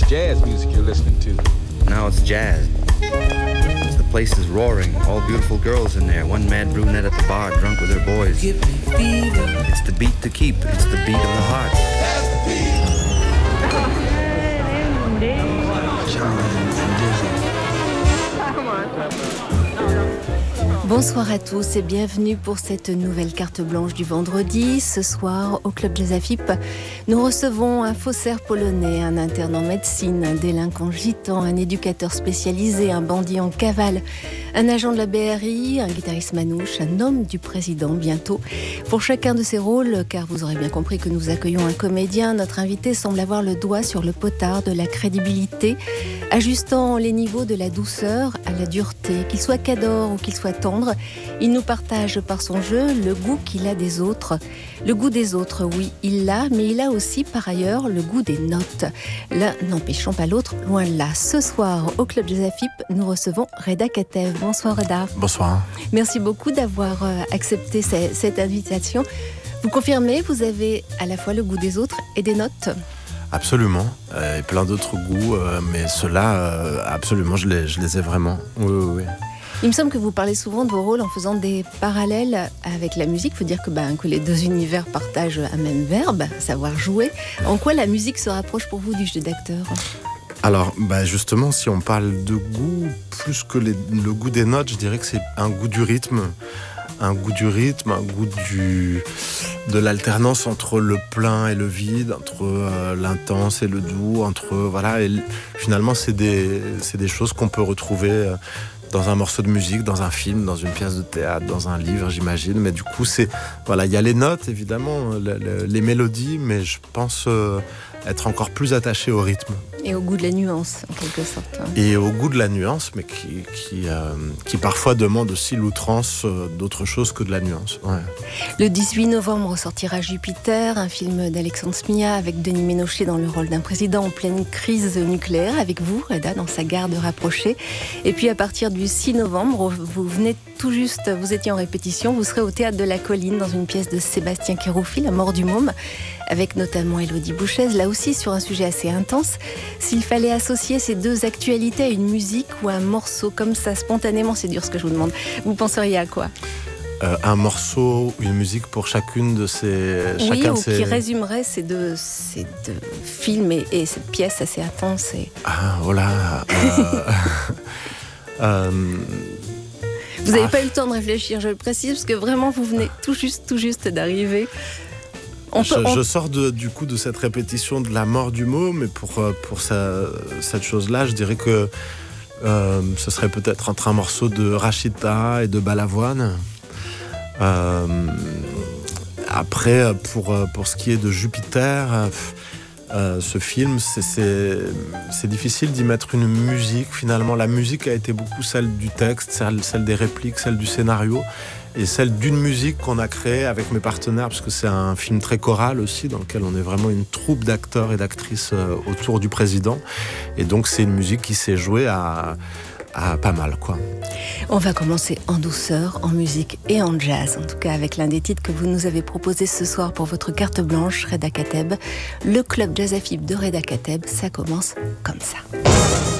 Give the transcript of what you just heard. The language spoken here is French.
it's jazz music you're listening to. Now it's jazz. The place is roaring. All beautiful girls in there. One mad brunette at the bar, drunk with her boys. Give me fever. It's the beat to keep. It's the beat of the heart. Bonsoir à tous et bienvenue pour cette nouvelle carte blanche du vendredi. Ce soir, au Club Jazz AFIP, nous recevons un faussaire polonais, un interne en médecine, un délinquant gitan, un éducateur spécialisé, un bandit en cavale, un agent de la BRI, un guitariste manouche, un homme du président bientôt. Pour chacun de ces rôles, car vous aurez bien compris que nous accueillons un comédien, notre invité semble avoir le doigt sur le potard de la crédibilité, ajustant les niveaux de la douceur à la dureté, qu'il soit cador ou qu'il soit tendre. Il nous partage par son jeu le goût qu'il a des autres. Le goût des autres, oui, il l'a, mais il a aussi par ailleurs le goût des notes. L'un n'empêchant pas l'autre, loin de là. Ce soir, au Club Jazz AFIP, nous recevons Reda Kateb. Bonsoir Reda. Bonsoir. Merci beaucoup d'avoir accepté cette invitation. Vous confirmez, vous avez à la fois le goût des autres et des notes ? Absolument, et plein d'autres goûts, mais ceux-là, absolument, je les ai vraiment. Oui. Il me semble que vous parlez souvent de vos rôles en faisant des parallèles avec la musique. Il faut dire que les deux univers partagent un même verbe, savoir jouer. En quoi la musique se rapproche pour vous du jeu d'acteur ? Alors, justement, si on parle de goût, plus que le goût des notes, je dirais que c'est un goût du rythme. Un goût de l'alternance entre le plein et le vide, entre l'intense et le doux, et finalement c'est des choses qu'on peut retrouver dans un morceau de musique, dans un film, dans une pièce de théâtre, dans un livre, j'imagine. Mais du coup, il y a les notes, évidemment, les mélodies, mais je pense être encore plus attaché au rythme. Et au goût de la nuance, en quelque sorte. Et au goût de la nuance, mais qui parfois demande aussi l'outrance d'autre chose que de la nuance. Ouais. Le 18 novembre sortira Jupiter, un film d'Alexandre Smilla avec Denis Ménochet dans le rôle d'un président en pleine crise nucléaire, avec vous, Reda, dans sa garde rapprochée. Et puis à partir du 6 novembre, vous étiez en répétition, vous serez au Théâtre de la Colline dans une pièce de Sébastien Kéroufi, La mort du môme, avec notamment Élodie Bouchez, là aussi sur un sujet assez intense. S'il fallait associer ces deux actualités à une musique ou à un morceau comme ça, spontanément, c'est dur ce que je vous demande, vous penseriez à quoi ? Un morceau, une musique pour chacune de ces... Oui, qui résumerait ces deux films et cette pièce assez intense. Ah, voilà. Vous n'avez pas eu le temps de réfléchir, je le précise, parce que vraiment, vous venez tout juste d'arriver. Je sors de cette répétition de La mort du môme, mais pour cette chose-là, je dirais que ce serait peut-être entre un morceau de Rachita et de Balavoine. Après, pour ce qui est de Jupiter, ce film, c'est difficile d'y mettre une musique. Finalement, la musique a été beaucoup celle du texte, celle des répliques, celle du scénario, et celle d'une musique qu'on a créée avec mes partenaires, parce que c'est un film très choral aussi, dans lequel on est vraiment une troupe d'acteurs et d'actrices autour du président. Et donc, c'est une musique qui s'est jouée à pas mal, quoi. On va commencer en douceur, en musique et en jazz, en tout cas avec l'un des titres que vous nous avez proposé ce soir pour votre carte blanche, Reda Kateb. Le Club Jazz AFIP de Reda Kateb, ça commence comme ça.